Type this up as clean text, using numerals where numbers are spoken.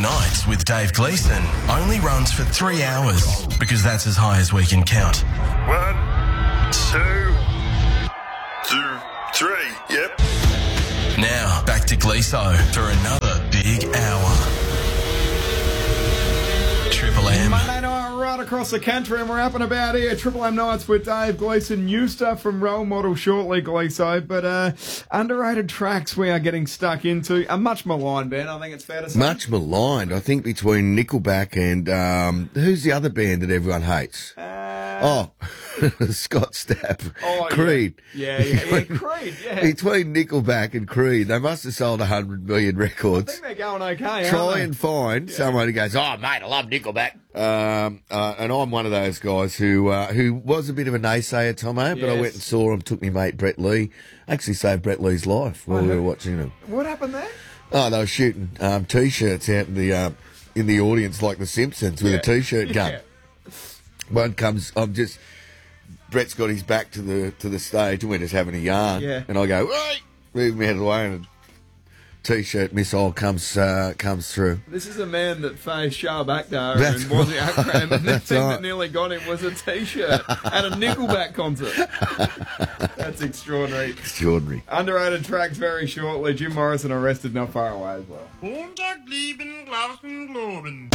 Nights with Dave Gleeson only runs for 3 hours because that's as high as we can count. 1, 2, 3. Yep. Now, back to Gleeso for another big hour. Triple M. Monday night right across the country, and we're up and about here. Triple M Nights with Dave Gleeson. New stuff from Role Model shortly, Gleeso, but underrated tracks we are getting stuck into. A much maligned band, I think it's fair to say. Much maligned, I think, between Nickelback and who's the other band that everyone hates? Scott Stapp. Oh, Creed. Yeah, Creed, yeah. Between Nickelback and Creed, they must have sold 100 million I records. think they're going okay, aren't Try they? and find someone who goes, oh, mate, I love Nickelback. And I'm one of those guys who was a bit of a naysayer, Tomo, but I Yes. went and saw him, took me mate Brett Lee. Actually saved Brett Lee's life while we were watching him. What happened there? Oh, they were shooting T-shirts out in the audience like the Simpsons with a T-shirt gun. Yeah. One comes, Brett's got his back to the stage and we're just having a yarn. Yeah. And I go, right, move me out of the way, and a T-shirt missile comes through. This is a man that faced Shah Bakhtar That's and Wazzy Akram, and the That's thing right. that nearly got him was a T-shirt at a Nickelback concert. That's extraordinary. Extraordinary. Underrated tracks very shortly. Jim Morrison arrested not far away as well.